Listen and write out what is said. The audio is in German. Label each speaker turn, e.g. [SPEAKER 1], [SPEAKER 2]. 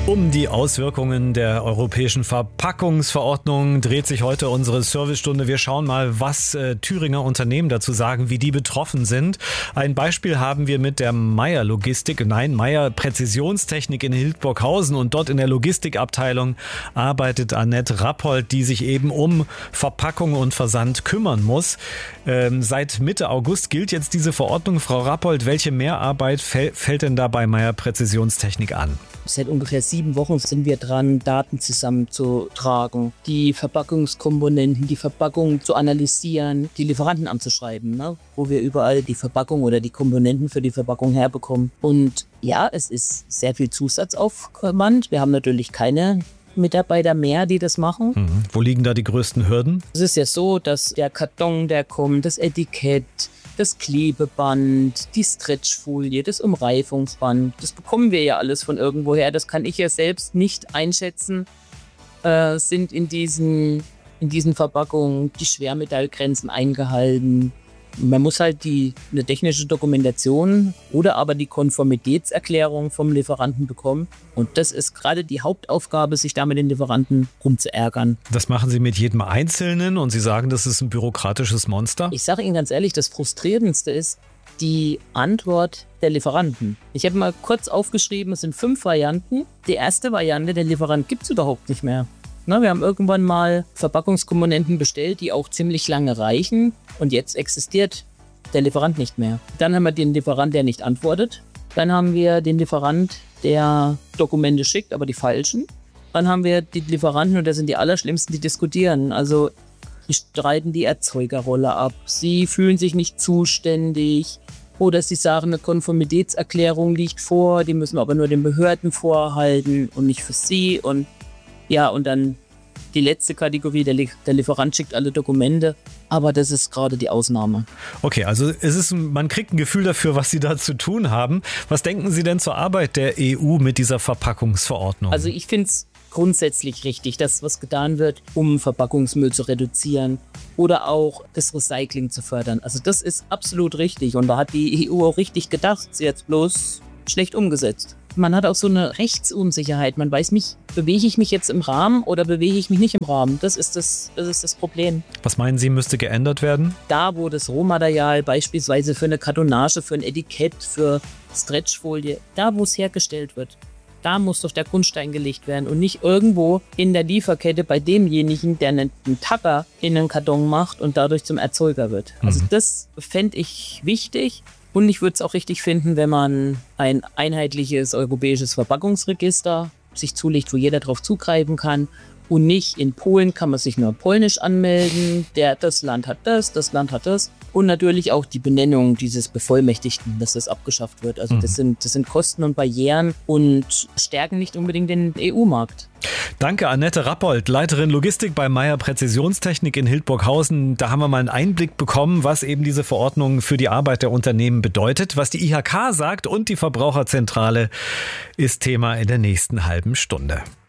[SPEAKER 1] Um die Auswirkungen der europäischen Verpackungsverordnung dreht sich heute unsere Servicestunde. Wir schauen mal, was Thüringer Unternehmen dazu sagen, wie die betroffen sind. Ein Beispiel haben wir mit der Meyer Meyer Präzisionstechnik in Hildburghausen, und dort in der Logistikabteilung arbeitet Annette Rappold, die sich eben um Verpackung und Versand kümmern muss. Seit Mitte August gilt jetzt diese Verordnung. Frau Rappold, welche Mehrarbeit fällt denn da bei Meyer Präzisionstechnik an?
[SPEAKER 2] Seit ungefähr 7 Wochen sind wir dran, Daten zusammenzutragen, die Verpackungskomponenten, die Verpackung zu analysieren, die Lieferanten anzuschreiben, wo wir überall die Verpackung oder die Komponenten für die Verpackung herbekommen. Und ja, es ist sehr viel Zusatzaufwand. Wir haben natürlich keine Mitarbeiter mehr, die das machen.
[SPEAKER 1] Wo liegen da die größten Hürden?
[SPEAKER 2] Es ist ja so, dass der Karton, der kommt, das Etikett, das Klebeband, die Stretchfolie, das Umreifungsband, das bekommen wir ja alles von irgendwoher. Das kann ich ja selbst nicht einschätzen. Sind in diesen Verpackungen die Schwermetallgrenzen eingehalten? Man muss halt eine technische Dokumentation oder aber die Konformitätserklärung vom Lieferanten bekommen. Und das ist gerade die Hauptaufgabe, sich da mit den Lieferanten rumzuärgern.
[SPEAKER 1] Das machen Sie mit jedem Einzelnen, und Sie sagen, das ist ein bürokratisches Monster?
[SPEAKER 2] Ich sage Ihnen ganz ehrlich, das Frustrierendste ist die Antwort der Lieferanten. Ich habe mal kurz aufgeschrieben, es sind 5 Varianten. Die erste Variante, der Lieferant gibt es überhaupt nicht mehr. Wir haben irgendwann mal Verpackungskomponenten bestellt, die auch ziemlich lange reichen, und jetzt existiert der Lieferant nicht mehr. Dann haben wir den Lieferant, der nicht antwortet. Dann haben wir den Lieferant, der Dokumente schickt, aber die falschen. Dann haben wir die Lieferanten, und das sind die allerschlimmsten, die diskutieren. Also die streiten die Erzeugerrolle ab. Sie fühlen sich nicht zuständig. Oder sie sagen, eine Konformitätserklärung liegt vor, die müssen wir aber nur den Behörden vorhalten und nicht für sie. Und ja, und dann die letzte Kategorie, der Lieferant schickt alle Dokumente, aber das ist gerade die Ausnahme.
[SPEAKER 1] Okay, also man kriegt ein Gefühl dafür, was Sie da zu tun haben. Was denken Sie denn zur Arbeit der EU mit dieser Verpackungsverordnung?
[SPEAKER 2] Also ich finde es grundsätzlich richtig, dass was getan wird, um Verpackungsmüll zu reduzieren oder auch das Recycling zu fördern. Also das ist absolut richtig, und da hat die EU auch richtig gedacht, sie hat es bloß schlecht umgesetzt. Man hat auch so eine Rechtsunsicherheit. Man weiß nicht, bewege ich mich jetzt im Rahmen oder bewege ich mich nicht im Rahmen. Das ist das Problem.
[SPEAKER 1] Was meinen Sie, müsste geändert werden?
[SPEAKER 2] Da, wo das Rohmaterial beispielsweise für eine Kartonage, für ein Etikett, für Stretchfolie, da, wo es hergestellt wird, da muss doch der Grundstein gelegt werden und nicht irgendwo in der Lieferkette bei demjenigen, der einen Tacker in einen Karton macht und dadurch zum Erzeuger wird. Also das fände ich wichtig. Und ich würde es auch richtig finden, wenn man ein einheitliches europäisches Verpackungsregister sich zulegt, wo jeder drauf zugreifen kann. Und nicht in Polen kann man sich nur polnisch anmelden. Das Land hat das Land hat das. Und natürlich auch die Benennung dieses Bevollmächtigten, dass das abgeschafft wird. Also das sind Kosten und Barrieren und stärken nicht unbedingt den EU-Markt.
[SPEAKER 1] Danke, Annette Rappold, Leiterin Logistik bei Meyer Präzisionstechnik in Hildburghausen. Da haben wir mal einen Einblick bekommen, was eben diese Verordnung für die Arbeit der Unternehmen bedeutet. Was die IHK sagt und die Verbraucherzentrale ist Thema in der nächsten halben Stunde.